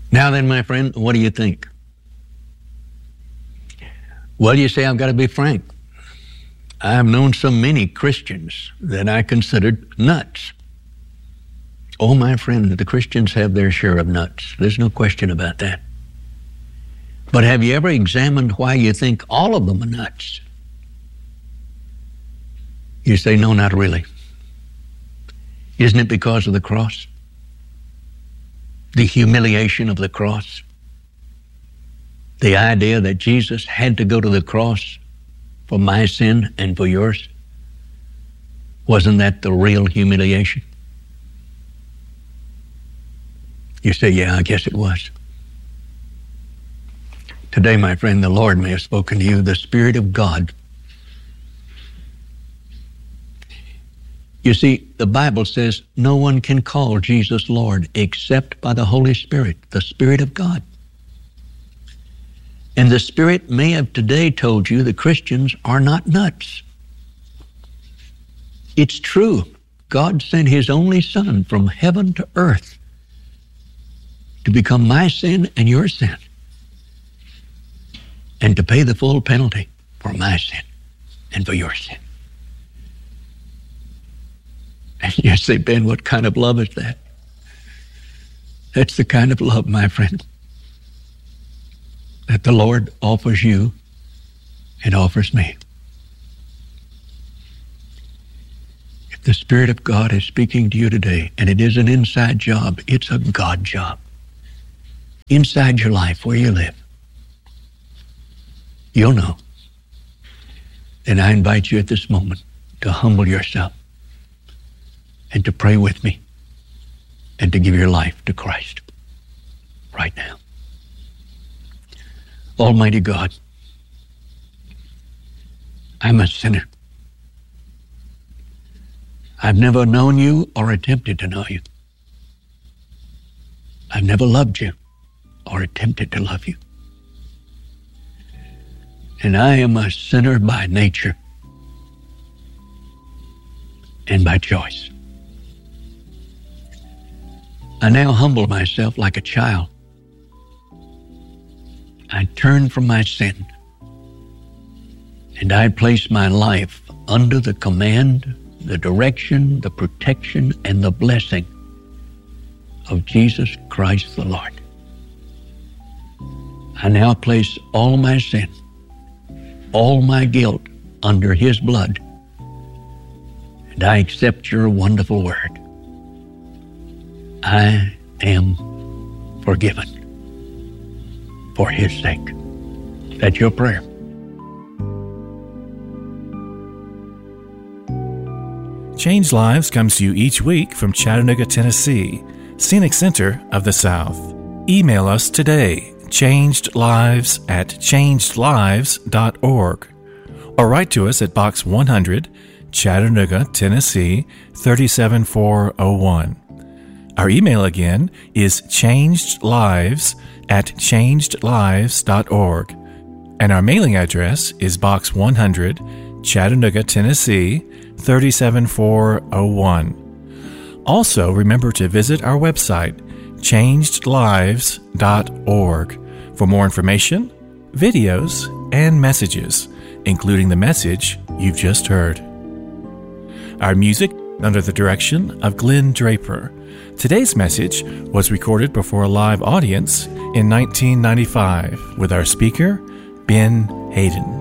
Now then, my friend, what do you think? Well, you say, I've got to be frank. I have known so many Christians that I considered nuts. Oh, my friend, the Christians have their share of nuts. There's no question about that. But have you ever examined why you think all of them are nuts? You say, no, not really. Isn't it because of the cross? The humiliation of the cross? The idea that Jesus had to go to the cross for my sin and for yours? Wasn't that the real humiliation? You say, yeah, I guess it was. Today, my friend, the Lord may have spoken to you. The Spirit of God. You see, the Bible says no one can call Jesus Lord except by the Holy Spirit, the Spirit of God. And the Spirit may have today told you the Christians are not nuts. It's true. God sent His only Son from heaven to earth to become my sin and your sin, and to pay the full penalty for my sin and for your sin. And you say, Ben, what kind of love is that? That's the kind of love, my friend, that the Lord offers you and offers me. If the Spirit of God is speaking to you today, and it is an inside job, it's a God job. Inside your life, where you live, you'll know. And I invite you at this moment to humble yourself and to pray with me and to give your life to Christ right now. Almighty God, I'm a sinner. I've never known you or attempted to know you. I've never loved you or attempted to love you. And I am a sinner by nature and by choice. I now humble myself like a child. I turn from my sin, and I place my life under the command, the direction, the protection, and the blessing of Jesus Christ the Lord. I now place all my sin, all my guilt under His blood, and I accept your wonderful word. I am forgiven for His sake. That's your prayer. Changed Lives comes to you each week from Chattanooga, Tennessee, Scenic Center of the South. Email us today, changedlives@changedlives.org, or write to us at Box 100, Chattanooga, Tennessee, 37401. Our email again is changedlives@changedlives.org, and our mailing address is Box 100, Chattanooga, Tennessee, 37401. Also, remember to visit our website, changedlives.org, for more information, videos, and messages, including the message you've just heard. Our music under the direction of Glenn Draper. Today's message was recorded before a live audience in 1995 with our speaker, Ben Hayden.